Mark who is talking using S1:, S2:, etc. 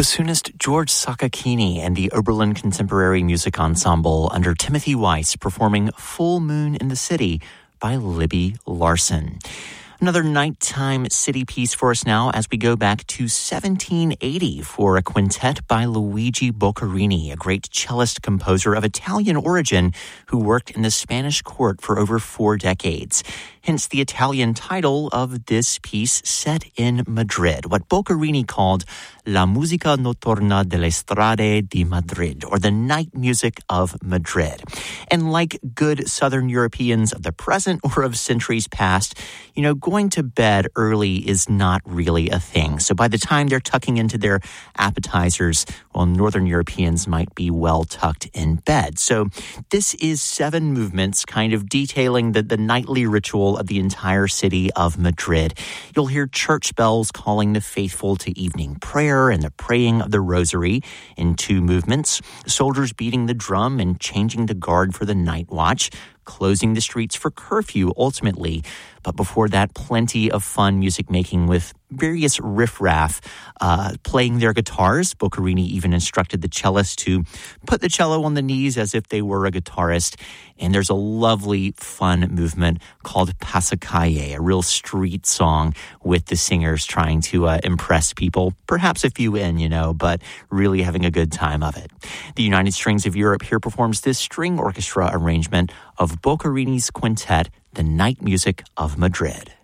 S1: Bassoonist George Sakakini and the Oberlin Contemporary Music Ensemble under Timothy Weiss performing Full Moon in the City by Libby Larsen. Another nighttime city piece for us now as we go back to 1780 for a quintet by Luigi Boccherini, a great cellist composer of Italian origin who worked in the Spanish court for over 4 decades. Hence the Italian title of this piece set in Madrid, what Boccherini called La Musica Notturna delle Strade di Madrid, or the night music of Madrid. And like good Southern Europeans of the present or of centuries past, going to bed early is not really a thing. So by the time they're tucking into their appetizers, Northern Europeans might be well tucked in bed. So this is 7 movements kind of detailing the nightly ritual of the entire city of Madrid. You'll hear church bells calling the faithful to evening prayer and the praying of the rosary in 2 movements, soldiers beating the drum and changing the guard for the night watch, closing the streets for curfew ultimately. But before that, plenty of fun music making with various riffraff playing their guitars. Boccherini even instructed the cellist to put the cello on the knees as if they were a guitarist. And there's a lovely, fun movement called Passacalle, a real street song with the singers trying to impress people, perhaps a few in, but really having a good time of it. The United Strings of Europe here performs this string orchestra arrangement of Boccherini's quintet, The Night Music of Madrid.